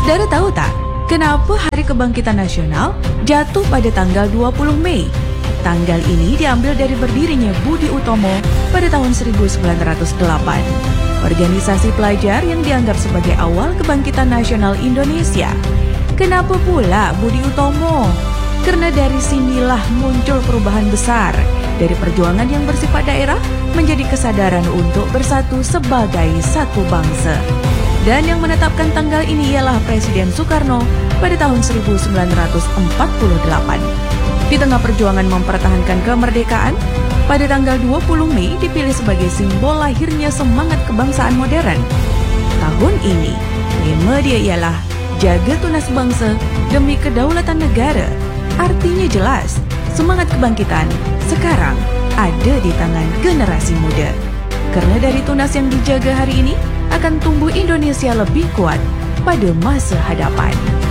Saudara tahu tak, kenapa Hari Kebangkitan Nasional jatuh pada tanggal 20 Mei? Tanggal ini diambil dari berdirinya Budi Utomo pada tahun 1908. Organisasi pelajar yang dianggap sebagai awal kebangkitan nasional Indonesia. Kenapa pula Budi Utomo? Karena dari sinilah muncul perubahan besar. Dari perjuangan yang bersifat daerah menjadi kesadaran untuk bersatu sebagai satu bangsa. Dan yang menetapkan tanggal ini ialah Presiden Soekarno pada tahun 1948. Di tengah perjuangan mempertahankan kemerdekaan, pada tanggal 20 Mei dipilih sebagai simbol lahirnya semangat kebangsaan modern. Tahun ini, tema dia ialah Jaga Tunas Bangsa Demi Kedaulatan Negara. Artinya jelas, semangat kebangkitan sekarang ada di tangan generasi muda. Karena dari tunas yang dijaga hari ini, akan tumbuh Indonesia lebih kuat pada masa hadapan.